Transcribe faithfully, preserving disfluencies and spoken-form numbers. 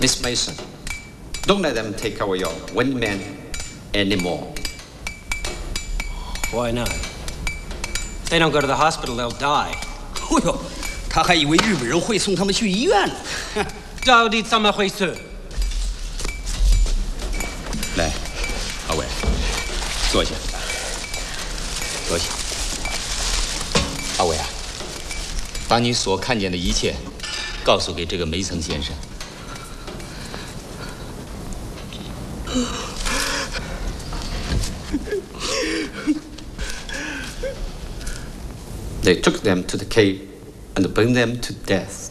Miss Mason, don't let them take away your windman anymore. Why not? If they don't go to the hospital, they'll die. 哎呦，他还以为日本人会送他们去医院呢。 到底怎么回事？ 来，阿伟，坐下，坐下。阿伟啊，把你所看见的一切告诉给这个梅森先生。 They took them to the cave and burned them to death.